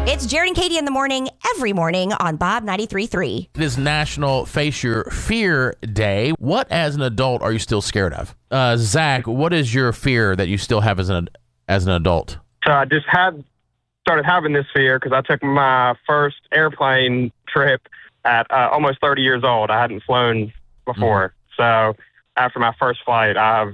It's Jared and Katie in the morning, every morning on Bob 93.3. It is National Face Your Fear Day. What, as an adult, are you still scared of? Zach, what is your fear that you still have as an adult? So I just started having this fear because I took my first airplane trip at almost 30 years old. I hadn't flown before. So after my first flight, I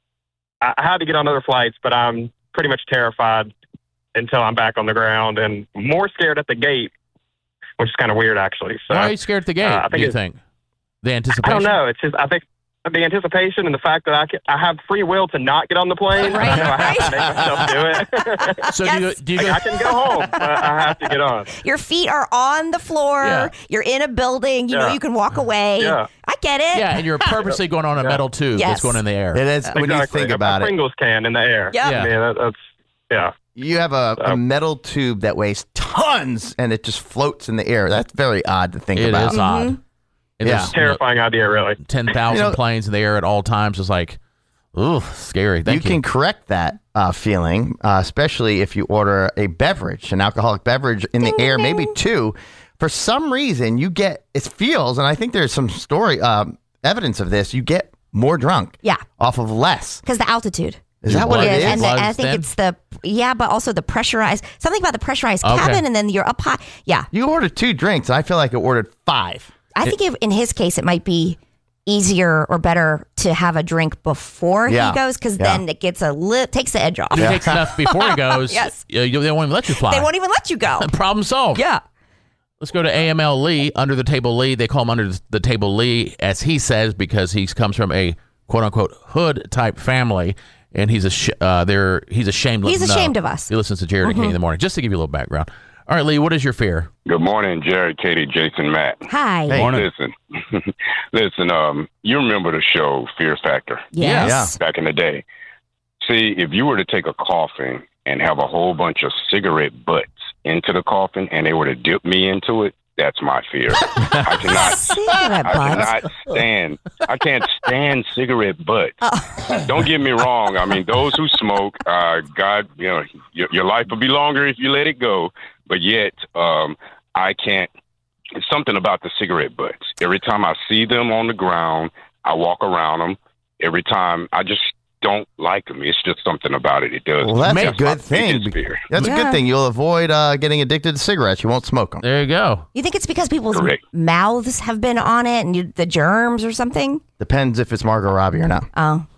had to get on other flights, but I'm pretty much terrified until I'm back on the ground and more scared at the gate, which is kind of weird, actually. So, why are you scared at the gate, do you think? The anticipation? I don't know. It's just, I think the anticipation and the fact that I have free will to not get on the plane. Right. I know I have to make myself do it. So Yes. do you go, I can go home, but I have to get on. Your feet are on the floor. Yeah. You're in a building. You know Yeah. you can walk away. Yeah. I get it. yeah, and you're purposely going on a metal tube Yes. that's going in the air. It is, when you Exactly. think about a it. Pringles can in the air. Yep. Yeah. I mean, that's, yeah. You have a metal tube that weighs tons, and it just floats in the air. That's very odd to think It about. is odd. And Yeah. there's, Terrifying idea, really. 10,000 planes in the air at all times. It's like, ooh, scary. Thank you. can correct that feeling, especially if you order a beverage, an alcoholic beverage in the air, maybe two. For some reason, you get, it feels, and I think there's some evidence of this, you get more drunk Yeah. off of less. Because the altitude. Is that what blood- it Yeah, is? and Blood's I think thin? it's but also the pressurized, something about the pressurized Okay. cabin, and then you're up high. Yeah. You ordered 2 drinks, and I feel like I ordered 5. I think in his case, it might be easier or better to have a drink before Yeah. he goes, because Yeah. then it gets takes the edge off. If he takes enough before he goes, Yes. they won't even let you fly. They won't even let you go. Problem solved. Yeah. Let's go to AML Lee, Under the Table Lee. They call him Under the Table Lee, as he says, because he comes from a quote-unquote hood-type family, and he's ashamed. He's ashamed. He's ashamed of us. He listens to Jared and Katie in the morning, just to give you a little background. All right, Lee, what is your fear? Good morning, Jared, Katie, Jason, Matt. Hi. Hey. Morning. Listen, you remember the show Fear Factor Yes. back in the day. See, if you were to take a coffin and have a whole bunch of cigarette butts into the coffin and they were to dip me into it, that's my fear. I Cigarette butts. I can't stand cigarette butts. Don't get me wrong. I mean, those who smoke, God, your life will be longer if you let it go. But yet, I can't. It's something about the cigarette butts. Every time I see them on the ground, I walk around them. Every time, I just don't like them. It's just something about it. It does. Well, that's a That's my good thing. biggest fear. That's a Yeah. good thing. You'll avoid getting addicted to cigarettes. You won't smoke them. There you go. You think it's because people's Correct. mouths have been on it and the germs or something? Depends if it's Margot Robbie or not. Oh.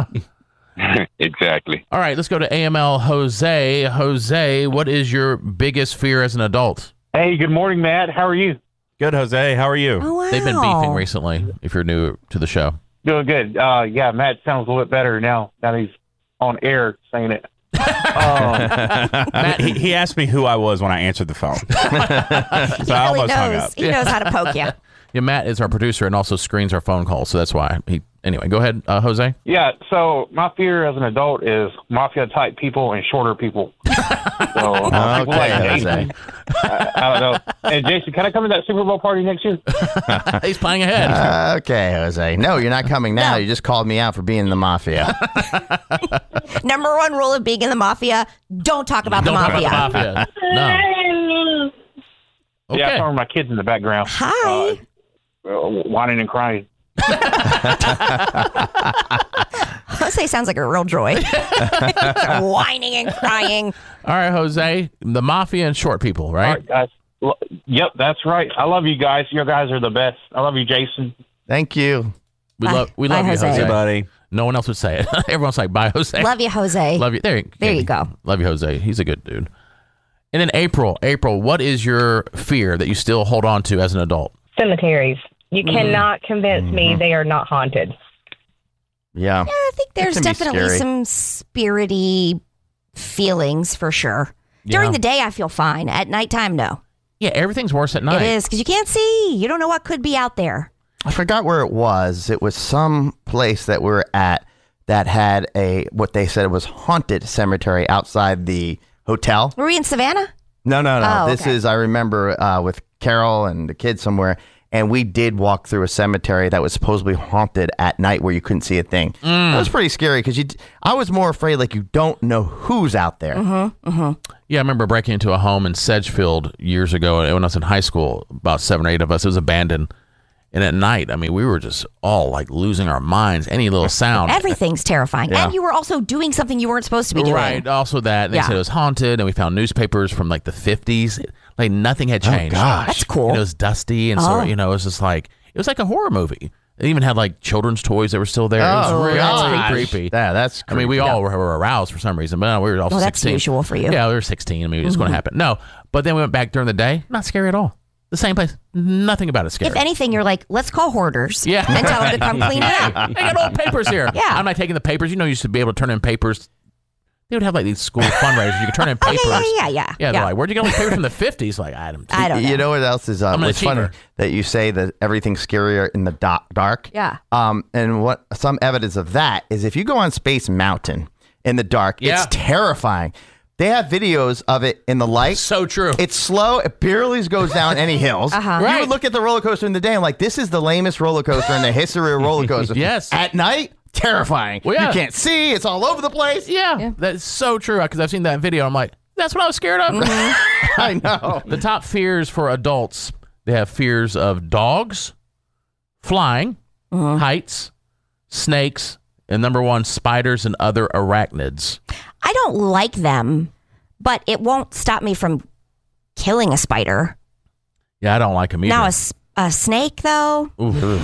Exactly. All right, let's go to AML Jose. Jose, what is your biggest fear as an adult? Hey, good morning, Matt. How are you? Good, Jose. How are you? Oh, wow. They've been beefing recently, if you're new to the show. Doing good. Yeah, Matt sounds a little bit better now that he's on air saying it. Matt, he asked me who I was when I answered the phone. He So I really almost hung knows. up. He knows how to poke you. Yeah, Matt is our producer and also screens our phone calls, so that's why. Anyway, go ahead, Jose. Yeah, so my fear as an adult is mafia-type people and shorter people. So, people like Okay, Jason. I don't know. And Jason, can I come to that Super Bowl party next year? He's planning ahead. Okay, Jose. No, you're not coming now. No. You just called me out for being in the mafia. Number one rule of being in the mafia, don't talk about Don't the talk mafia. about the mafia. No. Okay. Yeah, some of my kids in the background. Hi. Whining and crying. Jose sounds like a real droid. Whining and crying. All right, Jose. The mafia and short people, All right? right, guys. Yep, that's right. I love you guys. You guys are the best. I love you, Jason. Thank you. We Bye. love Bye, you, Jose. Jose. Hey, buddy. No one else would say it. Everyone's like, bye, Jose. Love you, Jose. Love you. There you There go. Love you, Jose. He's a good dude. And then April, what is your fear that you still hold on to as an adult? Cemeteries. You cannot convince me they are not haunted. Yeah. I think there's can be definitely scary. some spirity feelings for sure. During Yeah. the day, I feel fine. At nighttime, no. Yeah, everything's worse at night. It is because you can't see. You don't know what could be out there. I forgot where it was. It was some place that we were at that had what they said was haunted cemetery outside the hotel. Were we in Savannah? No. Oh, This okay. is, I remember with Carol and the kids somewhere, And we did walk through a cemetery that was supposedly haunted at night where you couldn't see a thing. That was pretty scary because I was more afraid like you don't know who's out there. Yeah, I remember breaking into a home in Sedgefield years ago when I was in high school, about 7 or 8 of us. It was abandoned. And at night, I mean, we were just all like losing our minds. Any little sound. Everything's terrifying. Yeah. And you were also doing something you weren't supposed to be doing. Right. Also that. They said it was haunted, and we found newspapers from like the 50s. Like nothing had changed. Oh, gosh. That's cool. And it was dusty, and so, you know, it was just like, it was like a horror movie. It even had like children's toys that were still there. It was really gosh. creepy. Yeah, that's I mean, we all were aroused for some reason, but no, we were also 16. That's usual for you. Yeah, we were 16. I mean, it's going to happen. No, but then we went back during the day. Not scary at all. The same place. Nothing about it scary. If anything, you're like, let's call hoarders and tell them to come clean it up. I got old papers here. Yeah. I'm not taking the papers. You know, you used to be able to turn in papers. They would have like these school fundraisers. You could turn in papers. Yeah. Yeah, they're like, where'd you get all these papers from the 50s? Like, I don't I don't know. You know what else is an what's funny achiever. that you say that everything's scarier in the dark? Yeah. And what some evidence of that is if you go on Space Mountain in the dark, it's terrifying. They have videos of it in the light. So true. It's slow. It barely goes down any hills. You Right. would look at the roller coaster in the day and like, this is the lamest roller coaster in the history of roller coasters. Yes. At night, terrifying. Well, yeah. You can't see. It's all over the place. Yeah, that's so true. Because I've seen that video. I'm like, that's what I was scared of. I know. The top fears for adults, they have fears of dogs, flying, heights, snakes, and number 1, spiders and other arachnids. I don't like them, but it won't stop me from killing a spider. Yeah, I don't like them either. Now, a snake, though?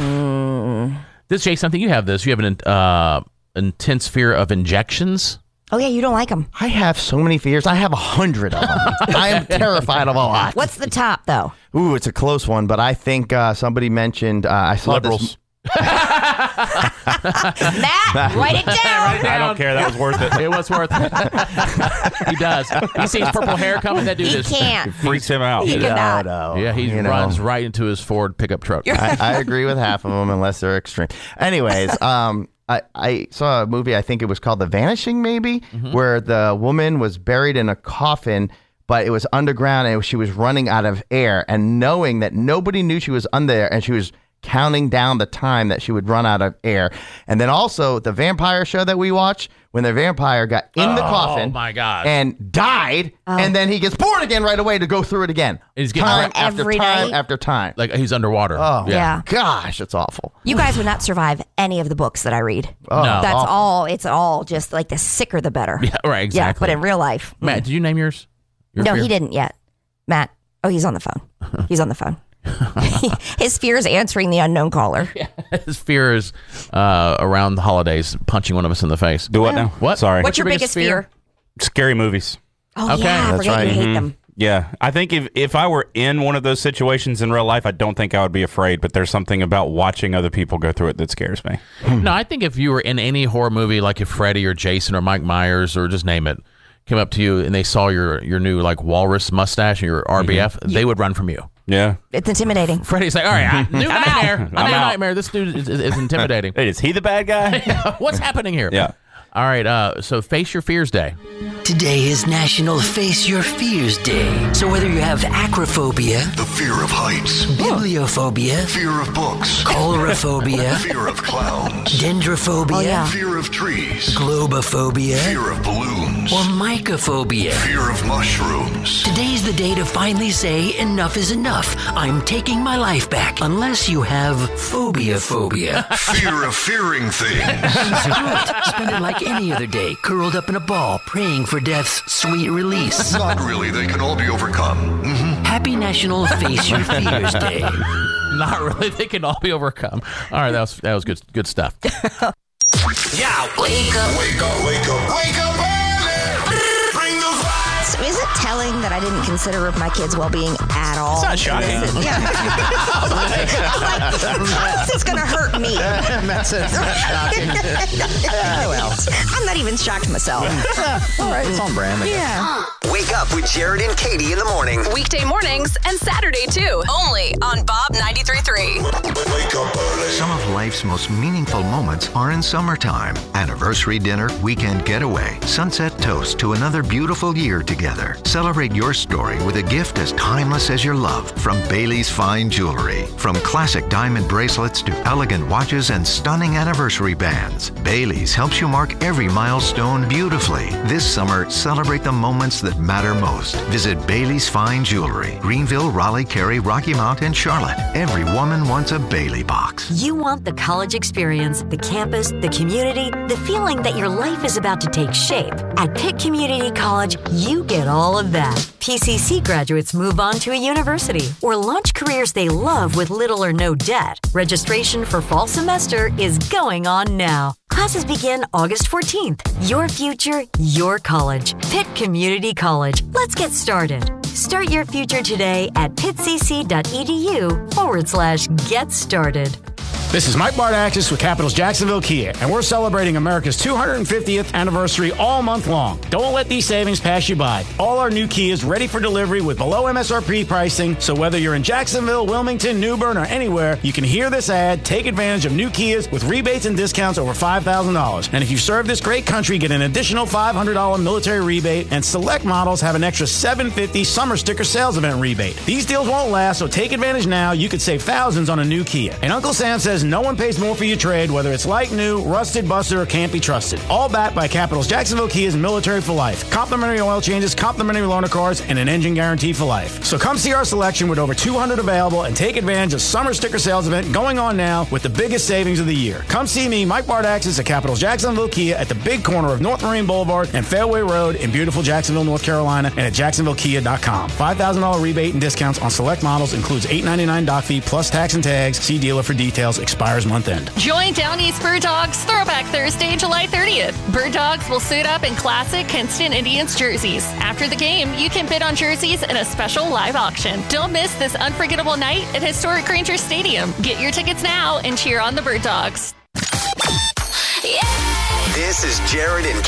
This, Jay, something you have this. You have an intense fear of injections. Oh, yeah, you don't like them. I have so many fears. I have 100 of them. I am terrified of a lot. What's the top, though? Ooh, it's a close one, but I think somebody mentioned I saw Liberals. this. Matt, write it down. I don't care. That was worth it. It was worth it. He does. He sees purple hair coming. That dude He is. can't. Freaks him out. He cannot. No, Yeah, he you know. runs right into his Ford pickup truck. I agree with half of them unless they're extreme. Anyways, I saw a movie, I think it was called The Vanishing, maybe, where the woman was buried in a coffin, but it was underground and she was running out of air, and knowing that nobody knew she was under there, and she was counting down the time that she would run out of air. And then also the vampire show that we watch, when the vampire got in the coffin my God. and died, and then he gets born again right away to go through it again. He's getting time Oh, after every time night? after time. Like he's underwater. Oh, Yeah. gosh, it's awful. You guys would not survive any of the books that I read. Oh, No. That's awful. all. It's all just like the sicker the better. Yeah, right, exactly. Yeah, but in real life. Matt, did you name yours? Your No, fear? he didn't yet. Matt. Oh, he's on the phone. He's on the phone. His fear is answering the unknown caller. His fear is around the holidays, punching one of us in the face. Do what now? What? Sorry. What's your biggest fear? Scary movies. Oh, Okay, yeah. I that's forget you right. hate them. Yeah, I think if I were in one of those situations in real life, I don't think I would be afraid. But there's something about watching other people go through it that scares me. No, I think if you were in any horror movie, like if Freddy or Jason or Mike Myers or just name it, came up to you and they saw your new like walrus mustache and your RBF, they would run from you. Yeah. It's intimidating. Freddy's like, all right, new nightmare. A new I'm out. nightmare. This dude is intimidating. Hey, is he the bad guy? What's happening here? Yeah. All right, so Face Your Fears Day. Today is National Face Your Fears Day. So whether you have acrophobia, The fear of heights. bibliophobia, Fear of books. chlorophobia, Fear of clowns. dendrophobia, Oh, yeah. Fear of trees. globophobia, Fear of balloons. or mycophobia. Fear of mushrooms. Today's the day to finally say enough is enough. I'm taking my life back. Unless you have phobia. Fear of fearing things. Screw it. Spend it like any other day, curled up in a ball, praying for death's sweet release. Not really. They can all be overcome. Happy National Face Your Fears Day. Not really. They can all be overcome. All right, that was good stuff. Yeah. Wake up. Wake up. Wake up. Wake up early. Bring the vibe. So is it telling that I didn't consider my kids' well-being at all? It's not shocking. Yeah. I'm like, how is this going to hurt me? Well, I'm not even shocked myself. all right, it's on brand. Yeah. Wake up Up with Jared and Katie in the morning. Weekday mornings and Saturday too. Only on Bob 93.3. Wake up early. Some of life's most meaningful moments are in summertime. Anniversary dinner, weekend getaway, sunset toast to another beautiful year together. Celebrate your story with a gift as timeless as your love from Bailey's Fine Jewelry. From classic diamond bracelets to elegant watches and stunning anniversary bands, Bailey's helps you mark every milestone beautifully. This summer, celebrate the moments that matter most. Visit Bailey's Fine Jewelry, Greenville, Raleigh, Cary, Rocky Mount, and Charlotte. Every woman wants a Bailey box. You want the college experience, the campus, the community, the feeling that your life is about to take shape. At Pitt Community College, you get all of that. PCC graduates move on to a university or launch careers they love with little or no debt. Registration for fall semester is going on now. Classes begin August 14th. Your future, your college. Pitt Community College. Let's get started. Start your future today at pittcc.edu/get started. This is Mike Bardaxis with Capitals Jacksonville Kia, and we're celebrating America's 250th anniversary all month long. Don't let these savings pass you by. All our new Kias ready for delivery with below MSRP pricing, so whether you're in Jacksonville, Wilmington, New Bern, or anywhere, you can hear this ad, take advantage of new Kias with rebates and discounts over $5,000. And if you serve this great country, get an additional $500 military rebate, and select models have an extra $750 summer sticker sales event rebate. These deals won't last, so take advantage now. You could save thousands on a new Kia. And Uncle Sam says no one pays more for your trade, whether it's like new, rusted, busted, or can't be trusted. All backed by Capitals Jacksonville Kia's Military for Life. Complimentary oil changes, complimentary loaner cars, and an engine guarantee for life. So come see our selection with over 200 available and take advantage of summer sticker sales event going on now with the biggest savings of the year. Come see me, Mike Bardaxis, at Capitals Jacksonville Kia at the big corner of North Marine Boulevard and Fairway Road in beautiful Jacksonville, North Carolina, and at jacksonvillekia.com. $5,000 rebate and discounts on select models includes $899 dock fee plus tax and tags. See dealer for details. Expires month end. Join Down East Bird Dogs Throwback Thursday, July 30th. Bird Dogs will suit up in classic Kinston Indians jerseys. After the game, you can bid on jerseys in a special live auction. Don't miss this unforgettable night at historic Granger Stadium. Get your tickets now and cheer on the Bird Dogs. This is Jared and